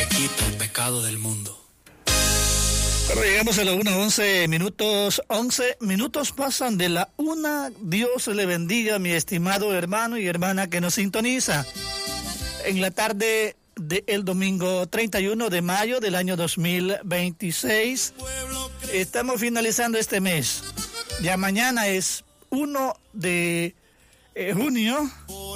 que quita el pecado del mundo. Pero llegamos a las 1:11 minutos. 11 minutos pasan de la 1. Dios le bendiga, mi estimado hermano y hermana que nos sintoniza. En la tarde del domingo 31 de mayo del año 2026. Estamos finalizando este mes. Ya mañana es 1 de junio.